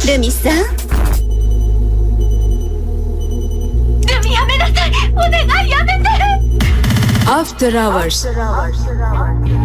ルミさん。 ルミやめなさい。お願いやめて。 After Hours